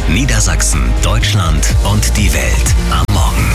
Niedersachsen, Deutschland und die Welt am Morgen.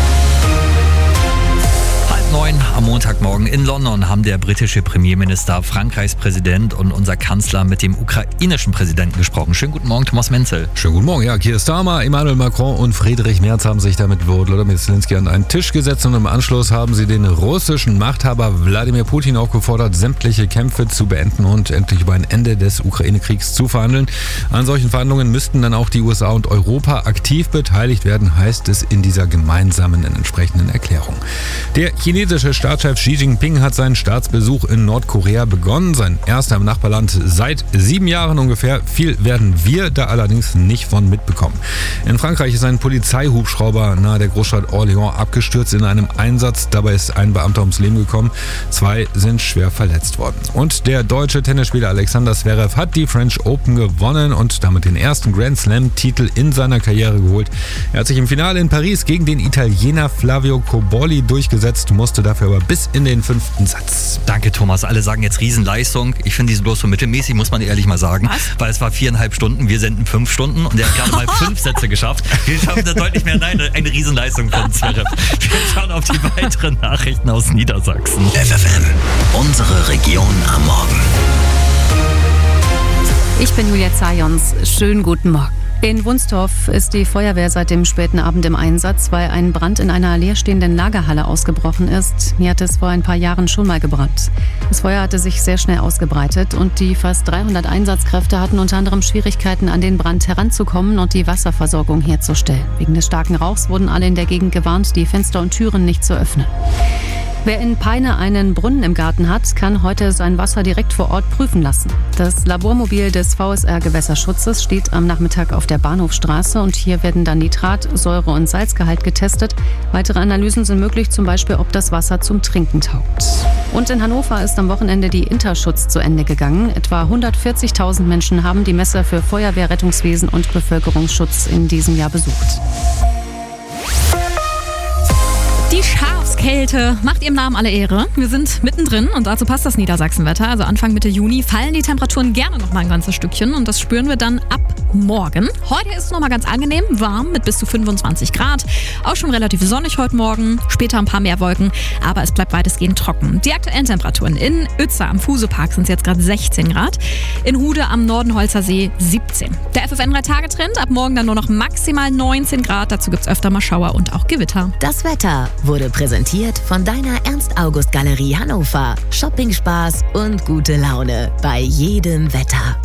8:30 am Montagmorgen in London haben der britische Premierminister, Frankreichs Präsident und unser Kanzler mit dem ukrainischen Präsidenten gesprochen. Schönen guten Morgen, Thomas Menzel. Schönen guten Morgen. Ja, Keir Starmer, Emmanuel Macron und Friedrich Merz haben sich damit Volodymyr Zelensky an einen Tisch gesetzt und im Anschluss haben sie den russischen Machthaber Wladimir Putin aufgefordert, sämtliche Kämpfe zu beenden und endlich über ein Ende des Ukraine-Kriegs zu verhandeln. An solchen Verhandlungen müssten dann auch die USA und Europa aktiv beteiligt werden, heißt es in dieser gemeinsamen entsprechenden Erklärung. Der chinesische Staatschef Xi Jinping hat seinen Staatsbesuch in Nordkorea begonnen. Sein erster im Nachbarland seit 7 Jahren ungefähr. Viel werden wir da allerdings nicht von mitbekommen. In Frankreich ist ein Polizeihubschrauber nahe der Großstadt Orléans abgestürzt in einem Einsatz. Dabei ist ein Beamter ums Leben gekommen. 2 sind schwer verletzt worden. Und der deutsche Tennisspieler Alexander Zverev hat die French Open gewonnen und damit den ersten Grand Slam-Titel in seiner Karriere geholt. Er hat sich im Finale in Paris gegen den Italiener Flavio Cobolli durchgesetzt, musste dafür aber bis in den 5. Satz. Danke, Thomas. Alle sagen jetzt Riesenleistung. Ich finde diese bloß so mittelmäßig, muss man ehrlich mal sagen. Was? Weil es war 4,5 Stunden, wir senden 5 Stunden und er hat gerade mal 5 Sätze geschafft. Wir schaffen da deutlich mehr. Nein, eine Riesenleistung von Zverev. Wir schauen auf die weiteren Nachrichten aus Niedersachsen. FFN, unsere Region am Morgen. Ich bin Julia Zajons. Schönen guten Morgen. In Wunstorf ist die Feuerwehr seit dem späten Abend im Einsatz, weil ein Brand in einer leerstehenden Lagerhalle ausgebrochen ist. Hier hat es vor ein paar Jahren schon mal gebrannt. Das Feuer hatte sich sehr schnell ausgebreitet und die fast 300 Einsatzkräfte hatten unter anderem Schwierigkeiten, an den Brand heranzukommen und die Wasserversorgung herzustellen. Wegen des starken Rauchs wurden alle in der Gegend gewarnt, die Fenster und Türen nicht zu öffnen. Wer in Peine einen Brunnen im Garten hat, kann heute sein Wasser direkt vor Ort prüfen lassen. Das Labormobil des VSR Gewässerschutzes steht am Nachmittag auf der Bahnhofstraße und hier werden dann Nitrat, Säure und Salzgehalt getestet. Weitere Analysen sind möglich, zum Beispiel, ob das Wasser zum Trinken taugt. Und in Hannover ist am Wochenende die Interschutz zu Ende gegangen. Etwa 140.000 Menschen haben die Messe für Feuerwehr, Rettungswesen und Bevölkerungsschutz in diesem Jahr besucht. Die Schafskälte macht ihrem Namen alle Ehre. Wir sind mittendrin und dazu passt das Niedersachsenwetter. Also Anfang Mitte Juni fallen die Temperaturen gerne noch mal ein ganzes Stückchen und das spüren wir dann ab morgen. Heute ist es noch mal ganz angenehm, warm mit bis zu 25 Grad. Auch schon relativ sonnig heute Morgen, später ein paar mehr Wolken, aber es bleibt weitestgehend trocken. Die aktuellen Temperaturen in Uetzer am Fusepark sind jetzt gerade 16 Grad, in Hude am Nordenholzer See 17. Der FFN 3-Tage-Trend, ab morgen dann nur noch maximal 19 Grad. Dazu gibt es öfter mal Schauer und auch Gewitter. Das Wetter wurde präsentiert von deiner Ernst-August-Galerie Hannover. Shopping-Spaß und gute Laune bei jedem Wetter.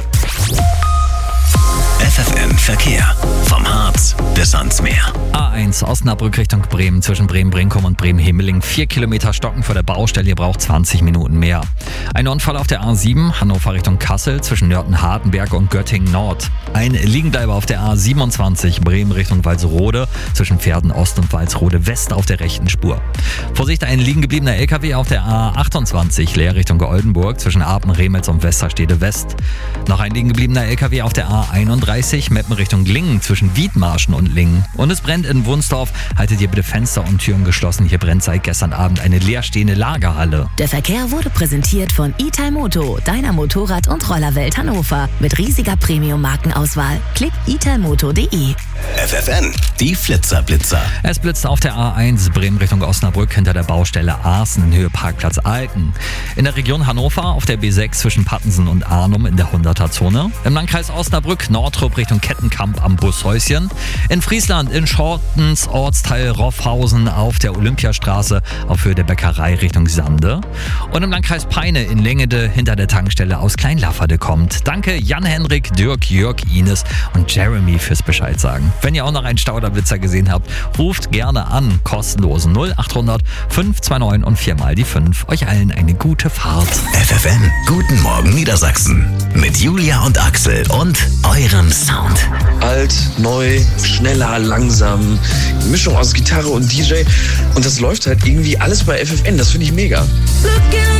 FFN Verkehr. Vom Harz bis ans Meer. A1 Osnabrück Richtung Bremen zwischen Bremen-Brinkum und Bremen-Hemeling. 4 Kilometer Stocken vor der Baustelle. Ihr braucht 20 Minuten mehr. Ein Unfall auf der A7 Hannover Richtung Kassel zwischen Nörten-Hardenberg und Göttingen-Nord. Ein Liegenbleiber auf der A27 Bremen Richtung Walsrode zwischen Pferden-Ost und Walsrode-West auf der rechten Spur. Vorsicht, ein liegen gebliebener LKW auf der A28 Leer Richtung Oldenburg zwischen Apen-Remels und Westerstede-West. Noch ein liegen gebliebener LKW auf der A31 Meppen Richtung Lingen zwischen Wiedmarschen und Lingen. Und es brennt in Wunstorf. Haltet ihr bitte Fenster und Türen geschlossen. Hier brennt seit gestern Abend eine leerstehende Lagerhalle. Der Verkehr wurde präsentiert von italmoto, deiner Motorrad- und Rollerwelt Hannover. Mit riesiger Premium-Markenauswahl. Klick italmoto.de. FFN, die Flitzerblitzer. Es blitzt auf der A1 Bremen Richtung Osnabrück hinter der Baustelle Aaßen in Höhe Parkplatz Alken. In der Region Hannover auf der B6 zwischen Pattensen und Arnum in der 100er-Zone. Im Landkreis Osnabrück Nordrup Richtung Kettenkamp am Bushäuschen. In Friesland in Schortens Ortsteil Roffhausen auf der Olympiastraße auf Höhe der Bäckerei Richtung Sande. Und im Landkreis Peine in Lengede hinter der Tankstelle aus Kleinlafferde kommt. Danke Jan-Henrik, Dirk, Jörg, Ines und Jeremy fürs Bescheid sagen. Wenn ihr auch noch einen Stauderblitzer gesehen habt, ruft gerne an. Kostenlos 0800 529 und 4 die 5. Euch allen eine gute Fahrt. FFN, guten Morgen Niedersachsen. Mit Julia und Axel und eurem Sound. Alt, neu, schneller, langsam. Mischung aus Gitarre und DJ. Und das läuft halt irgendwie alles bei FFN. Das finde ich mega.